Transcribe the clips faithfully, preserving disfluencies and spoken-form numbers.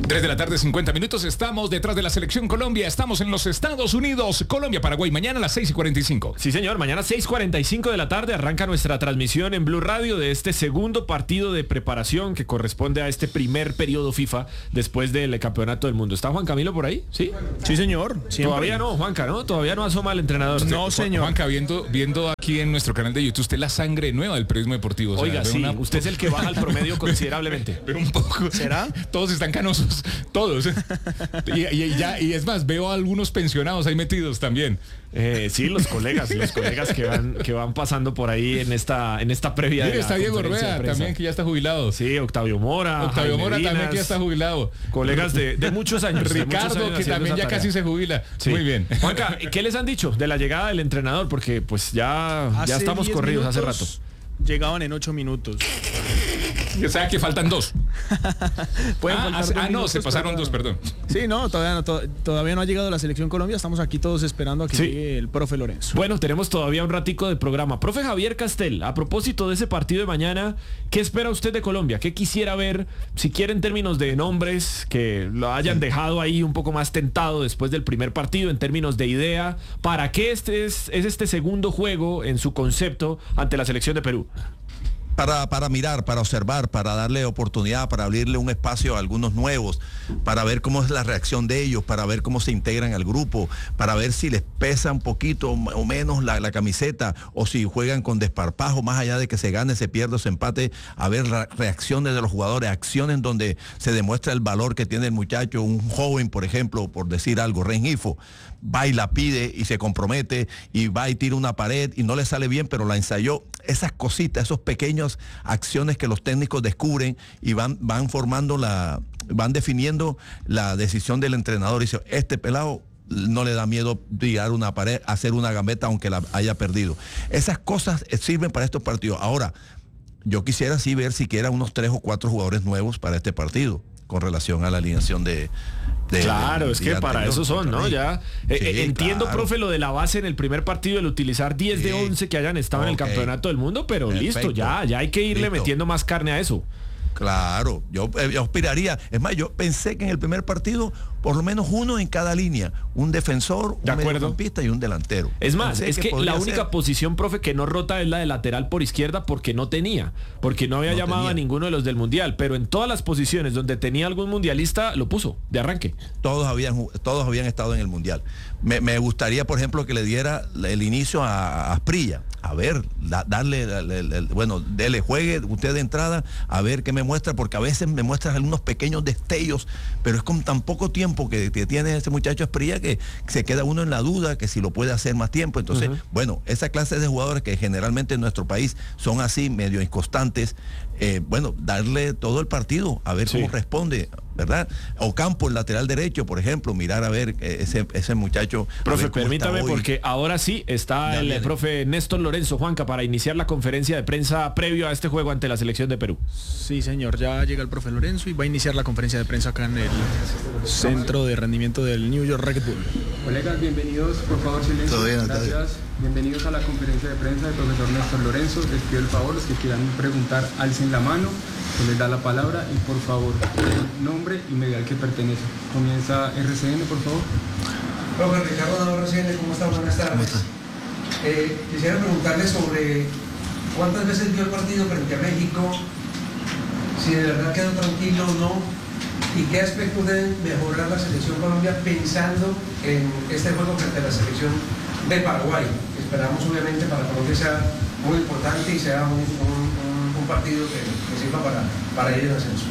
tres de la tarde, cincuenta minutos. Estamos detrás de la selección Colombia. Estamos en los Estados Unidos. Colombia, Paraguay. Mañana a las seis y cuarenta y cinco. Sí, señor. Mañana seis y cuarenta y cinco de la tarde arranca nuestra transmisión en Blue Radio de este segundo partido de preparación que corresponde a este primer periodo FIFA después del Campeonato del Mundo. ¿Está Juan Camilo por ahí? Sí. Sí, señor. Siempre. Todavía no, Juanca, ¿no? Todavía no asoma el entrenador. No, señor. Juanca, viendo, viendo aquí en nuestro canal de YouTube, usted la sangre nueva del periodismo deportivo. Oiga, o sea, sí, una... usted es el que baja el promedio considerablemente. Pero un poco. ¿Será? Todos están canosos. Todos. Y, y, ya, y es más, veo a algunos pensionados ahí metidos también. Eh, sí, los colegas, los colegas que van, que van pasando por ahí en esta, en esta previa. Mire, de está Diego Orbea también, que ya está jubilado. Sí, Octavio Mora. Octavio Jaime Mora Dinas, también, que ya está jubilado. Colegas de, de muchos años. Ricardo, muchos años que también ya casi se jubila. Sí. Muy bien. Juanca, ¿qué les han dicho de la llegada del entrenador? Porque pues ya, ya estamos corridos hace rato. Llegaban en ocho minutos. O sea que faltan dos. Pueden ah, faltar ah no, se pasaron para... dos, perdón. Sí, no todavía, no, to todavía no ha llegado la selección Colombia. Estamos aquí todos esperando a que sí. llegue el profe Lorenzo. Bueno, tenemos todavía un ratico de programa. Profe Javier Castel, a propósito de ese partido de mañana, ¿qué espera usted de Colombia? ¿Qué quisiera ver, si quiere, en términos de nombres, que lo hayan dejado ahí un poco más tentado después del primer partido, en términos de idea? ¿Para qué este es, es este segundo juego en su concepto ante la selección de Perú? Para, para mirar, para observar, para darle oportunidad, para abrirle un espacio a algunos nuevos, para ver cómo es la reacción de ellos, para ver cómo se integran al grupo, para ver si les pesa un poquito o menos la, la camiseta, o si juegan con desparpajo, más allá de que se gane, se pierda o se empate, a ver reacciones de los jugadores, acciones donde se demuestra el valor que tiene el muchacho. Un joven, por ejemplo, por decir algo, Rengifo, va y la pide y se compromete y va y tira una pared y no le sale bien, pero la ensayó. Esas cositas, esos pequeños acciones que los técnicos descubren y van, van formando la, van definiendo la decisión del entrenador. Dice, este pelado no le da miedo tirar una pared, hacer una gambeta aunque la haya perdido. Esas cosas sirven para estos partidos. Ahora, yo quisiera sí ver siquiera unos tres o cuatro jugadores nuevos para este partido, con relación a la alineación de... de claro, de, es que para eso son, ¿no? Ya eh, sí, entiendo, claro, profe, lo de la base en el primer partido, el utilizar diez sí. de once que hayan estado okay. en el campeonato del mundo, pero perfecto, listo, ya, ya hay que irle listo. metiendo más carne a eso. Claro, yo, yo aspiraría, es más, yo pensé que en el primer partido por lo menos uno en cada línea, un defensor, un mediocampista y un delantero. Es más, pensé es que, que la única ser... posición, profe, que no rota es la de lateral por izquierda porque no tenía, porque no había no llamado tenía. a ninguno de los del Mundial, pero en todas las posiciones donde tenía algún mundialista lo puso de arranque. Todos habían, todos habían estado en el Mundial. Me, me gustaría, por ejemplo, que le diera el inicio a, a Asprilla. A ver, da, darle, darle, darle, bueno, dele, juegue usted de entrada, a ver qué me muestra, porque a veces me muestra algunos pequeños destellos, pero es con tan poco tiempo que, que tiene ese muchacho Asprilla que se queda uno en la duda que si lo puede hacer más tiempo. Entonces, uh-huh. bueno, esa clase de jugadores que generalmente en nuestro país son así, medio inconstantes, eh, bueno, darle todo el partido, a ver sí. cómo responde, ¿verdad? Ocampo, el lateral derecho, por ejemplo, mirar a ver ese, ese muchacho. Profe, permítame, porque ahora sí está dale, el dale. profe Néstor Lorenzo, Juanca, para iniciar la conferencia de prensa previo a este juego ante la selección de Perú. Sí, señor, ya llega el profe Lorenzo y va a iniciar la conferencia de prensa acá en el centro de rendimiento del New York Red Bull. Colegas, bienvenidos, por favor, silencio. Todo bien, gracias. Bien. Bienvenidos a la conferencia de prensa del profesor Néstor Lorenzo. Les pido el favor, los que quieran preguntar, alcen la mano, se les da la palabra y por favor, el nombre y medio al que pertenece. Comienza R C N, por favor. Profe Ricardo, R C N, ¿cómo están? Buenas tardes. ¿Cómo está? Eh, quisiera preguntarle sobre cuántas veces vio el partido frente a México, si de verdad quedó tranquilo o no, y qué aspectos deben mejorar la selección Colombia pensando en este juego frente a la selección de Paraguay. Esperamos obviamente para Colombia sea muy importante y sea un, un, un partido que, que sirva para, para ir en ascenso.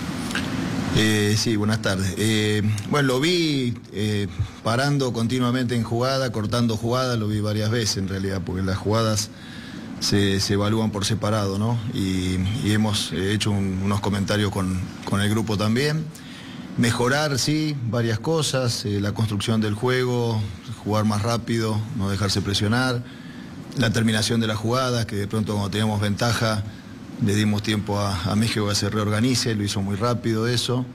Eh, sí, buenas tardes. Eh, bueno, lo vi eh, parando continuamente en jugada, cortando jugada, lo vi varias veces en realidad, porque las jugadas se, se evalúan por separado, ¿no? Y, y hemos hecho un, unos comentarios con, con el grupo también. Mejorar, sí, varias cosas, eh, la construcción del juego, jugar más rápido, no dejarse presionar, la terminación de las jugadas, que de pronto cuando teníamos ventaja le dimos tiempo a, a México que se reorganice, lo hizo muy rápido eso.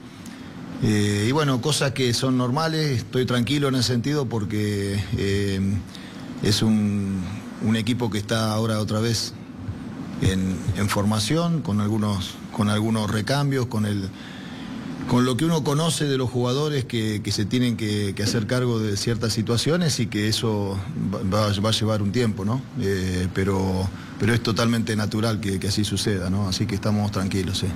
Eh, y bueno, cosas que son normales, estoy tranquilo en ese sentido porque eh, es un, un equipo que está ahora otra vez en, en formación, con algunos, con algunos recambios, con el... con lo que uno conoce de los jugadores que, que se tienen que, que hacer cargo de ciertas situaciones y que eso va, va a llevar un tiempo, ¿no? Eh, pero, pero es totalmente natural que, que así suceda, ¿no? Así que estamos tranquilos, sí.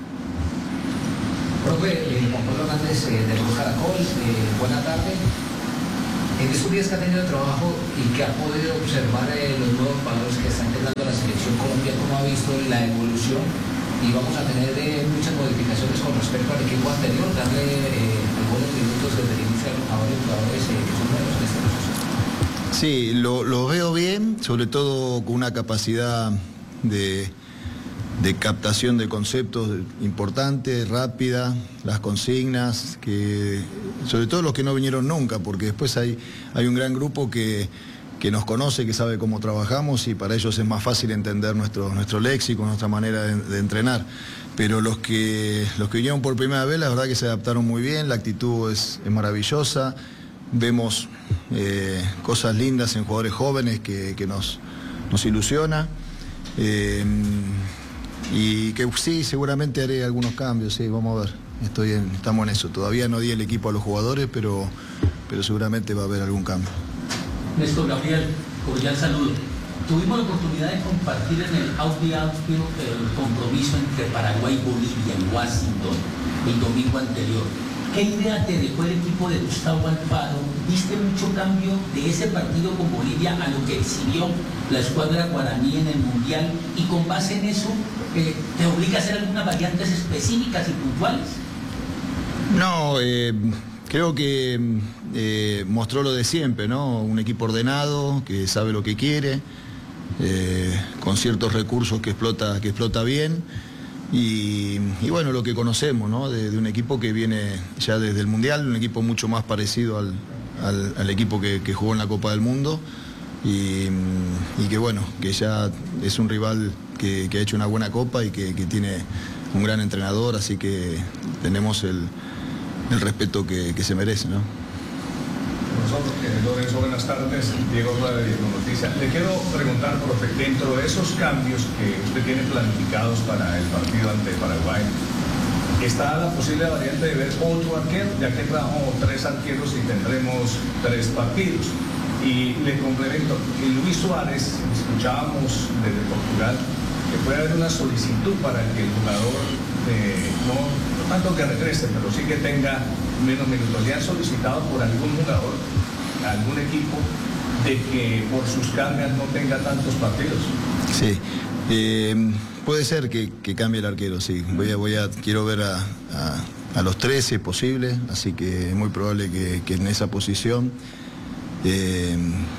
Profe, eh, Juan Pablo Hernández eh, de Blue Caracol, eh, buena tarde. En estos días que ha tenido trabajo y que ha podido observar eh, los nuevos valores que está integrando la Selección Colombia, ¿cómo ha visto la evolución? Y vamos a tener eh, muchas modificaciones con respecto al equipo anterior, darle eh, algunos minutos desde el inicio a los jugadores, jugadores eh, que son nuevos en este proceso. Sí, lo, lo veo bien, sobre todo con una capacidad de, de captación de conceptos importante, rápida, las consignas, que sobre todo los que no vinieron nunca, porque después hay, hay un gran grupo que, que nos conoce, que sabe cómo trabajamos y para ellos es más fácil entender nuestro, nuestro léxico, nuestra manera de, de entrenar. Pero los que, los que vinieron por primera vez, la verdad que se adaptaron muy bien, la actitud es, es maravillosa, vemos eh, cosas lindas en jugadores jóvenes que, que nos, nos ilusiona. Eh, y que sí, seguramente haré algunos cambios, sí, vamos a ver, estoy en, estamos en eso. Todavía no di el equipo a los jugadores, pero, pero seguramente va a haber algún cambio. Néstor Gabriel, cordial saludo. Tuvimos la oportunidad de compartir en el audio el compromiso entre Paraguay y Bolivia en Washington el domingo anterior. ¿Qué idea te dejó el equipo de Gustavo Alfaro? ¿Viste mucho cambio de ese partido con Bolivia a lo que exhibió la escuadra guaraní en el Mundial? Y con base en eso, eh, ¿te obliga a hacer algunas variantes específicas y puntuales? No, eh, creo que eh, mostró lo de siempre, ¿no? Un equipo ordenado, que sabe lo que quiere, eh, con ciertos recursos que explota, que explota bien. Y, y bueno, lo que conocemos, ¿no? De, de un equipo que viene ya desde el Mundial, un equipo mucho más parecido al, al, al equipo que, que jugó en la Copa del Mundo y, y que bueno, que ya es un rival que, que ha hecho una buena Copa y que, que tiene un gran entrenador, así que tenemos el, el respeto que, que se merece, ¿no? Lorenzo, buenas tardes. Diego Rueda de Diego Noticias. Le quiero preguntar, profe, dentro de esos cambios que usted tiene planificados para el partido ante Paraguay, ¿está la posible variante de ver otro arquero? Ya que trajo tres arqueros y tendremos tres partidos. Y le complemento, que Luis Suárez, escuchábamos desde Portugal, que puede haber una solicitud para que el jugador, eh, no, no tanto que regrese, pero sí que tenga menos minutos. ¿Le han solicitado por algún jugador, algún equipo, de que por sus cargas no tenga tantos partidos? Sí, eh, puede ser que, que cambie el arquero, sí. Voy a, voy a, quiero ver a, a, a los tres si es posible, así que es muy probable que, que en esa posición eh,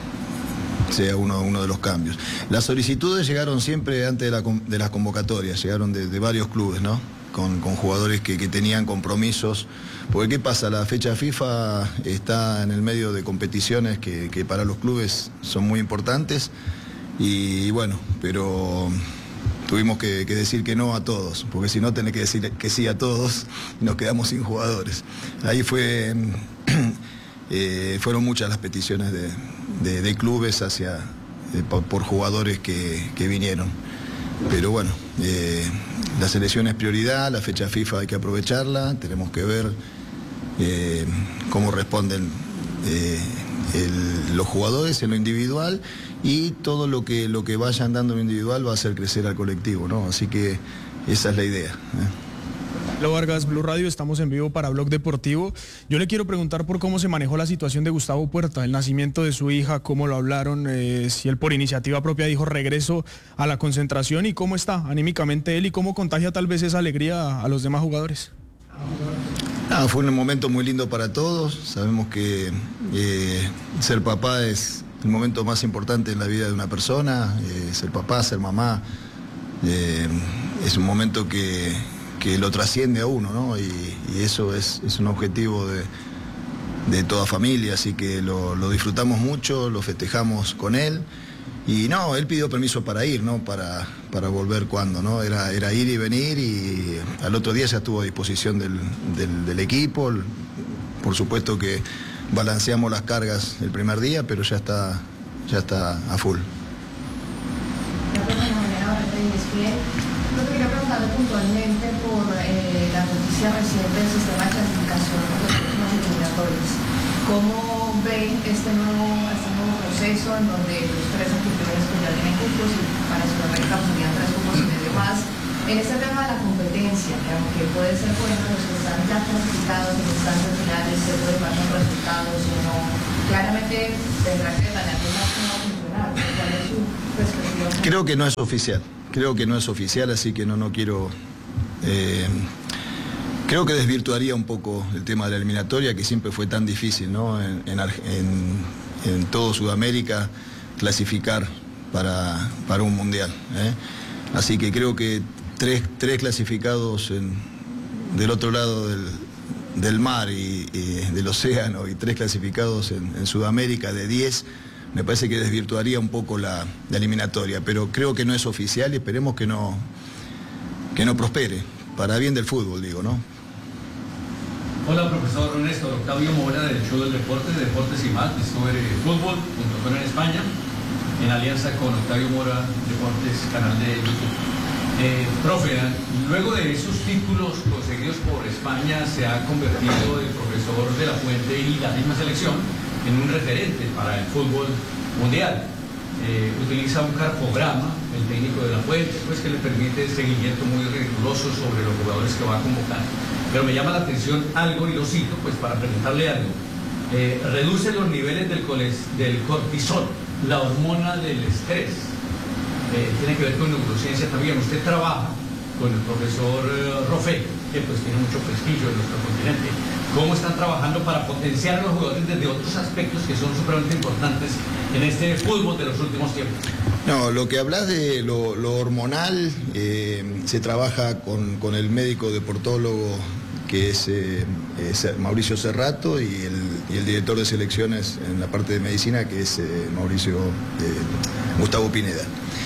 sea uno, uno de los cambios. Las solicitudes llegaron siempre antes de, la, de las convocatorias, llegaron de, de varios clubes, ¿no? Con, con jugadores que, que tenían compromisos. Porque ¿qué pasa? La fecha FIFA está en el medio de competiciones que, que para los clubes son muy importantes y, y bueno, pero tuvimos que, que decir que no a todos, porque si no tenés que decir que sí a todos y nos quedamos sin jugadores. Ahí fue, eh, fueron muchas las peticiones de, de, de clubes hacia, de, por, por jugadores que, que vinieron. Pero bueno, eh, la selección es prioridad, la fecha FIFA hay que aprovecharla, tenemos que ver eh, cómo responden eh, el, los jugadores en lo individual y todo lo que, lo que vayan dando en lo individual va a hacer crecer al colectivo, ¿no? Así que esa es la idea, ¿eh? Hola Vargas, Blue Radio, estamos en vivo para Blog Deportivo. Yo le quiero preguntar por cómo se manejó la situación de Gustavo Puerta, el nacimiento de su hija, cómo lo hablaron, eh, si él por iniciativa propia dijo regreso a la concentración y cómo está anímicamente él y cómo contagia tal vez esa alegría a los demás jugadores. Ah, fue un momento muy lindo para todos, sabemos que eh, ser papá es el momento más importante en la vida de una persona, eh, ser papá, ser mamá, eh, es un momento que... que lo trasciende a uno, ¿no? Y, y eso es, es un objetivo de, de toda familia, así que lo, lo disfrutamos mucho, lo festejamos con él. Y no, él pidió permiso para ir, ¿no? Para, para volver cuando, ¿no? Era, era ir y venir y al otro día ya estuvo a disposición del, del, del equipo. Por supuesto que balanceamos las cargas el primer día, pero ya está, ya está a full. No te quería preguntarle puntualmente por eh, eh, la noticia reciente del sistema de clasificación de los próximos eliminatorios. ¿Cómo ven este nuevo, este nuevo proceso en donde los tres anfitriones pues ya tienen cupos y para Sudamérica pues serían tres cupos y medio más? En este tema de la competencia, que aunque puede ser por ejemplo los que están ya clasificados en instancias finales, se puede dar los resultados o no, claramente tendrá que analizar cómo va a funcionar. ¿Cuál es su perspectiva? Creo que no es oficial, creo que no es oficial, así que no, no quiero... Eh, creo que desvirtuaría un poco el tema de la eliminatoria, que siempre fue tan difícil, ¿no? En, en, en, en todo Sudamérica clasificar para, para un mundial, ¿eh? Así que creo que tres, tres clasificados en, del otro lado del, del mar y, y del océano y tres clasificados en, en Sudamérica de diez, me parece que desvirtuaría un poco la, la eliminatoria, pero creo que no es oficial y esperemos que no, que no prospere, para bien del fútbol, digo, ¿no? Hola, profesor Néstor Octavio Mora del Show del Deporte, Deportes y Más, Discovery Fútbol punto com en España, en alianza con Octavio Mora Deportes, canal de YouTube. Eh, profe, luego de esos títulos conseguidos por España, se ha convertido el profesor de la Fuente y la misma selección en un referente para el fútbol mundial. Eh, utiliza un carpograma, el técnico de la Fuente, pues que le permite seguimiento muy riguroso sobre los jugadores que va a convocar. Pero me llama la atención algo, y lo cito, pues para preguntarle algo. Eh, reduce los niveles del, del cortisol, la hormona del estrés. Eh, tiene que ver con neurociencia también. Usted trabaja con el profesor eh, Rofé, que pues tiene mucho prestigio en nuestro continente. ¿Cómo están trabajando para potenciar a los jugadores desde otros aspectos que son supremamente importantes en este fútbol de los últimos tiempos? No, lo que hablas de lo, lo hormonal, eh, se trabaja con, con el médico deportólogo que es, eh, es Mauricio Cerrato y el, y el director de selecciones en la parte de medicina que es eh, Mauricio eh, Gustavo Pineda.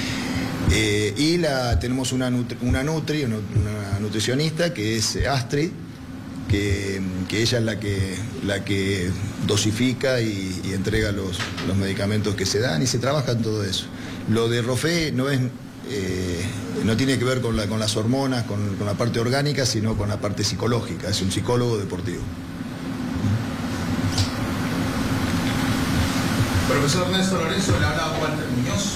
Eh, y la, tenemos una, nutri, una, nutri, una, una nutricionista que es Astrid, que, que ella es la que, la que dosifica y, y entrega los, los medicamentos que se dan y se trabaja en todo eso. Lo de Rofé no es, eh, no tiene que ver con, la, con las hormonas, con, con la parte orgánica, sino con la parte psicológica, es un psicólogo deportivo. Profesor Néstor Lorenzo, le habla Walter Muñoz,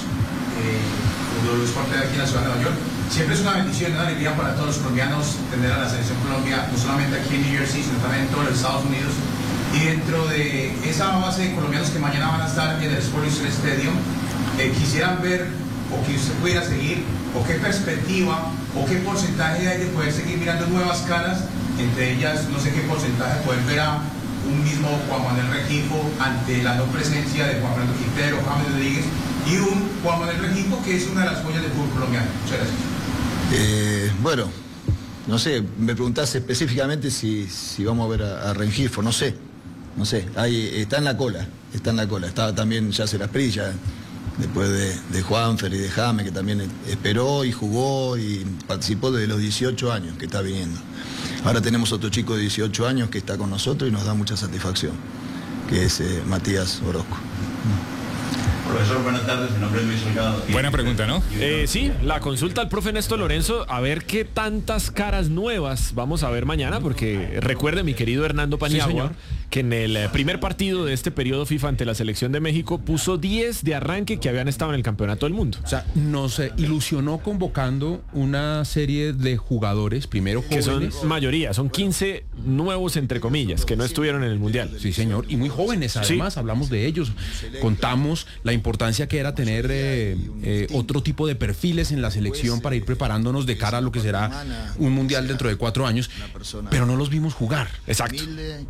eh, W Sport aquí en la ciudad de Nueva York. Siempre es una bendición y una alegría para todos los colombianos tener a la selección Colombia, no solamente aquí en New Jersey, sino también en todos los Estados Unidos. Y dentro de esa base de colombianos que mañana van a estar en el Sports Stadium, eh, quisieran ver, o que usted pudiera seguir, o qué perspectiva, o qué porcentaje hay de poder seguir mirando nuevas caras, entre ellas, no sé qué porcentaje, poder ver a un mismo Juan Manuel Rengifo ante la no presencia de Juan Fernando Quintero, James Rodríguez, y un Juan Manuel Rengifo que es una de las joyas del fútbol colombiano. Muchas gracias. Eh, bueno, no sé, me preguntás específicamente si, si vamos a ver a, a Rengifo, no sé, no sé, ahí está en la cola, está en la cola, estaba también Yasser Asprilla, después de, de Juanfer y de James, que también esperó y jugó y participó desde los dieciocho años que está viniendo. Ahora tenemos otro chico de dieciocho años que está con nosotros y nos da mucha satisfacción, que es eh, Matías Orozco. Profesor, buenas tardes, mi nombre es Luis Delgado. Buena pregunta, ¿no? Eh, sí, la consulta al profe Néstor Lorenzo, a ver qué tantas caras nuevas vamos a ver mañana, porque recuerde, mi querido Hernando Paniagua, sí, que en el primer partido de este periodo FIFA ante la selección de México puso diez de arranque que habían estado en el campeonato del mundo. O sea, nos ilusionó convocando una serie de jugadores, primero jóvenes. Que son mayoría, son quince nuevos, entre comillas, que no estuvieron en el Mundial. Sí, señor, y muy jóvenes además, sí. Hablamos de ellos, contamos la importancia que era tener eh, eh, otro tipo de perfiles en la selección para ir preparándonos de cara a lo que será un Mundial dentro de cuatro años, pero no los vimos jugar. Exacto.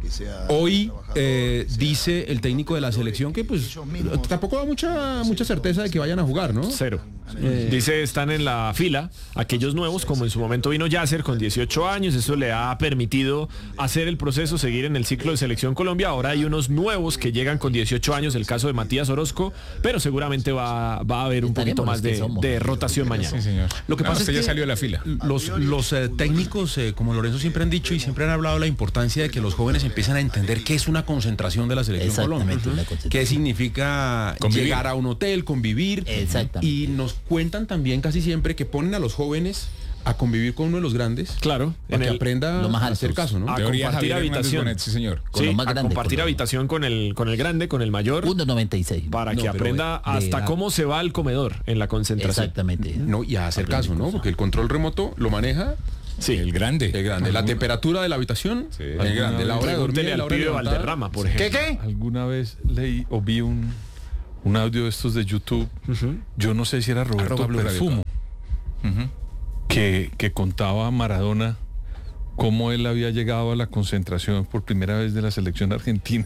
Hoy eh, dice el técnico de la selección que pues tampoco da mucha, mucha certeza de que vayan a jugar, ¿no? Cero. Eh, Dice, están en la fila aquellos nuevos, como en su momento vino Yasser con dieciocho años, eso le ha permitido hacer el proceso, seguir en el ciclo de Selección Colombia. Ahora hay unos nuevos que llegan con dieciocho años, el caso de Matías Orozco, pero seguramente va, va a haber un poquito más de, de rotación mañana. Sí, señor. Lo que no, pasa es que ya salió de la fila. Los, los eh, técnicos, eh, como Lorenzo siempre han dicho y siempre han hablado de la importancia de que los jóvenes empiecen a entender qué es una concentración de la Selección Colombia, uh-huh. qué significa convivir. Llegar a un hotel, convivir, y nos cuentan también casi siempre que ponen a los jóvenes a convivir con uno de los grandes. Claro. Para que el, aprenda a hacer caso, ¿no? A Teoría compartir Javier habitación. Bonet, sí, señor. Sí, lo más a grande, compartir con lo- habitación con el, con el grande, con el mayor. uno noventa y seis. Para No, que pero aprenda de hasta edad. cómo se va al comedor en la concentración. Exactamente. No, y a hacer caso, ¿no? Porque el control remoto lo maneja Sí. El grande. el grande. La temperatura de la habitación, Sí. el grande. La hora de dormir, Pregúntele la al hora de pibe levantar. Valderrama, por ejemplo. ¿Qué, qué? Alguna vez leí o vi un, un audio de estos de YouTube, yo no sé si era Roberto Arroba Blue Radio. Perfumo, Ujú. que, que contaba a Maradona cómo él había llegado a la concentración por primera vez de la selección argentina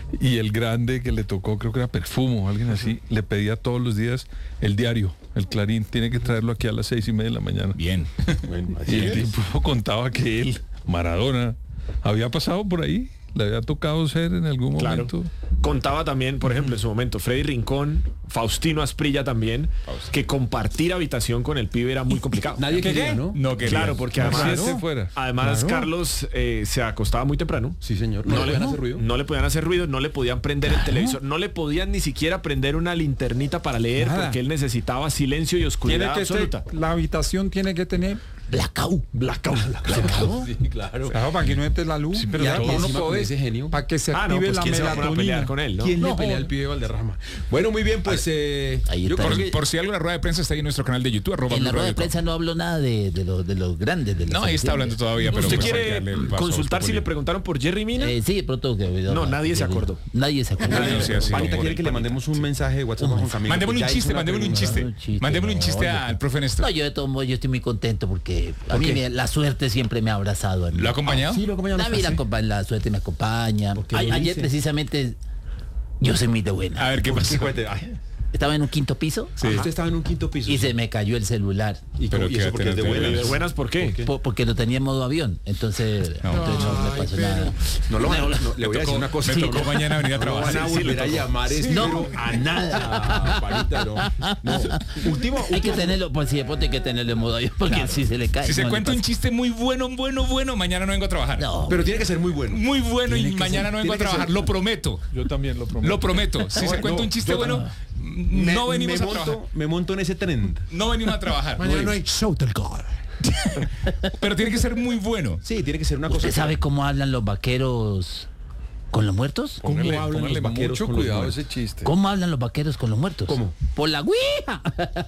y el grande que le tocó, creo que era Perfumo o alguien así, le pedía todos los días el diario, el Clarín, tiene que traerlo aquí a las seis y media de la mañana. Bien. Bueno, Y así el es. tipo contaba que él, Maradona, había pasado por ahí, le había tocado ser en algún Claro. momento. Contaba también, por ejemplo, en su momento, Freddy Rincón, Faustino Asprilla también, que compartir habitación con el pibe era muy complicado. Nadie quería, ¿no? No quería. Claro, porque Como además, siete fuera. además Claro. Carlos eh, se acostaba muy temprano. Sí, señor. No, No, le le, podían hacer ruido. no le podían hacer ruido, no le podían prender el televisor, no le podían ni siquiera prender una linternita para leer Nada. porque él necesitaba silencio y oscuridad Tiene que absoluta. ser- la habitación tiene que tener Blackout. Blackout. Sí, claro. claro, para que no entre la luz. Sí, pero y todo uno encima con puede- ese genio. para que se Ah, no, active pues la quién se va a poner a melatonina. pelear con él, ¿no? ¿Quién No, le pelea al pibe Valderrama? Bueno, muy bien, pues eh, Ahí yo está. creo Por, que por si algo, la rueda de prensa está ahí en nuestro canal de YouTube, arroba En la Blue rueda de Radio Com. prensa no habló nada de, de, los, de los grandes. De la No, ahí está selección. hablando todavía, pero ¿Usted pues hay que quiere darle el paso a consultar si Voz le Populi. preguntaron por Jerry Mina? Eh, sí, de pronto. que- No, nadie se acordó. Nadie se acordó. Nadie se acordó. Panita quiere que le mandemos un mensaje de WhatsApp a Juan Camilo. Mandémosle que un ya chiste, hizo una mandémosle un pregunta. chiste. Un chiste, Mandémosle un no, chiste yo- al profe Néstor. No, yo de todo modo, yo estoy muy contento porque a ¿Por mí qué? me- la suerte siempre me ha abrazado. A mí. ¿Lo ha acompañado? Sí, lo acompañamos. A mí la, compa- la suerte me acompaña. ¿Por qué A- lo ayer dice? precisamente yo soy muy de buena. A ver qué pasó. Estaba en un quinto piso Sí. Usted estaba en un quinto piso. y se me cayó el celular. ¿Y, Pero cómo- y eso quédate, porque es de no te buenas? digas. ¿De buenas por qué? Po- porque lo tenía en modo avión. Entonces no, entonces no me pasó nada. No lo Me- no, le voy a decir una cosa. Me tocó mañana venir a No van trabajar. a volver a llamar es No, pero a nada. Ah, Panita, no. No. Último, Hay que tenerlo, por si de pronto hay que tenerlo en modo avión porque si se le cae. Si se no le cuenta un pasa. chiste muy bueno, bueno, bueno, mañana no vengo a trabajar. No, pero tiene que ser muy bueno. Muy bueno y Tiene que mañana ser- no vengo a tiene que trabajar. ser- Lo prometo. Yo también lo prometo. Lo prometo. Si se cuenta un chiste yo bueno, Me- no venimos me a trabajar. monto, me monto en ese trend. No venimos a trabajar. Mañana no hay show del gol. Pero tiene que ser muy bueno. Sí, tiene que ser una cosa. ¿usted sabe cómo hablan los vaqueros con los muertos? ¿Cómo Póngale- hablan póngale los vaqueros mucho con los cuidado a muertos? ese chiste. ¿Cómo hablan los vaqueros con los muertos? ¿Cómo? Por la ouija.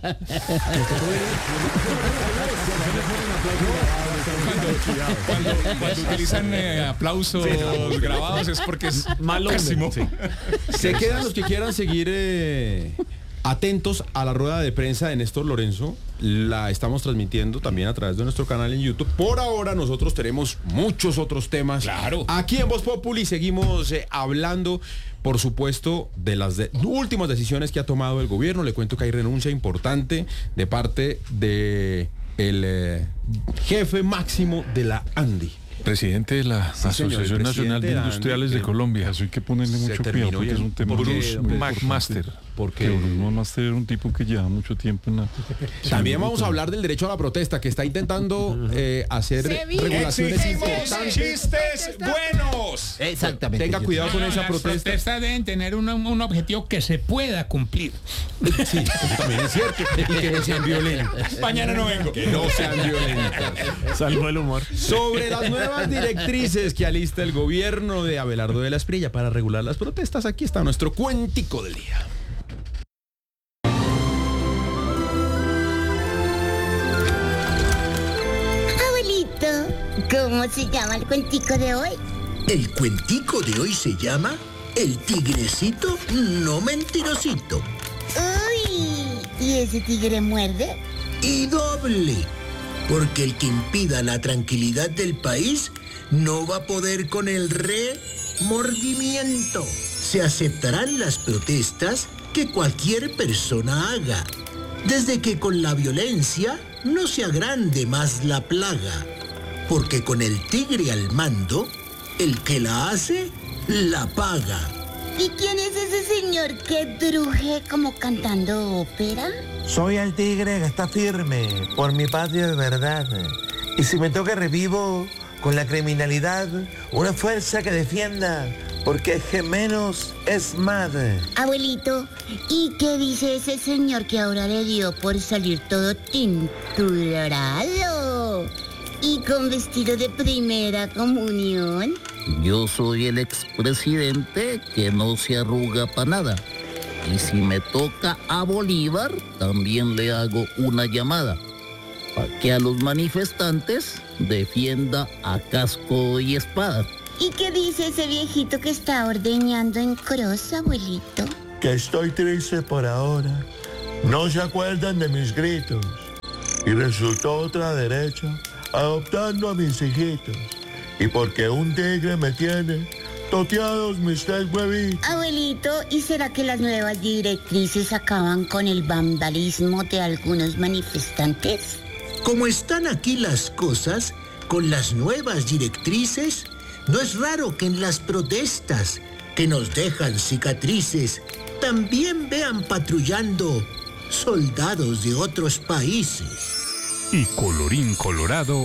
Cuando, cuando utilizan eh, aplausos grabados es porque es Malo. pésimo. Sí. Se quedan los que quieran seguir eh, atentos a la rueda de prensa de Néstor Lorenzo. La estamos transmitiendo también a través de nuestro canal en YouTube. Por ahora nosotros tenemos muchos otros temas. Claro. Aquí en Voz Populi seguimos eh, hablando, por supuesto, de las de- últimas decisiones que ha tomado el gobierno. Le cuento que hay renuncia importante de parte de el eh, jefe máximo de la ANDI. Presidente de la Sí, señor, el Asociación Nacional presidente de de la Industriales de ANDI. Colombia. Eso hay que ponerle Se mucho terminó cuidado porque ya. es un tema. Bruce Bruce McMaster. Porque- Que Bruce McMaster era un tipo que lleva mucho tiempo en la... También vamos a hablar del derecho a la protesta, que está intentando eh, hacer regulaciones importantes. chistes buenos. Exactamente. Tenga cuidado con esa Las protesta. protestas deben tener un, un objetivo que se pueda cumplir. Sí, eso también es cierto. Y que no sean violentos. Mañana no vengo. Que no sean violentos. Salvo el humor. Sobre las nuevas directrices que alista el gobierno de Abelardo de la Espriella para regular las protestas, aquí está nuestro cuentico del día. Abuelito, ¿cómo se llama el cuentico de hoy? El cuentico de hoy se llama El tigrecito no mentirosito. Uy, ¿y ese tigre muerde? Y doble, porque el que impida la tranquilidad del país no va a poder con el remordimiento. Se aceptarán las protestas que cualquier persona haga, desde que con la violencia no se agrande más la plaga, porque con el tigre al mando, el que la hace, la paga. ¿Y quién es ese señor que druje como cantando ópera? Soy el tigre que está firme por mi patria de verdad. Y si me toca revivo con la criminalidad, una fuerza que defienda, porque es que menos es más. Abuelito, ¿y qué dice ese señor que ahora le dio por salir todo tinturado? ¿Y con vestido de primera comunión? Yo soy el expresidente que no se arruga para nada. Y si me toca a Bolívar, también le hago una llamada. Para que a los manifestantes defienda a casco y espada. ¿Y qué dice ese viejito que está ordeñando en cross, abuelito? Que estoy triste por ahora. No se acuerdan de mis gritos. Y resultó otra derecha adoptando a mis hijitos. Y porque un tigre me tiene toteados mis tres huevitos. Abuelito, ¿y será que las nuevas directrices acaban con el vandalismo de algunos manifestantes? Como están aquí las cosas, con las nuevas directrices, no es raro que en las protestas que nos dejan cicatrices también vean patrullando soldados de otros países. Y colorín colorado,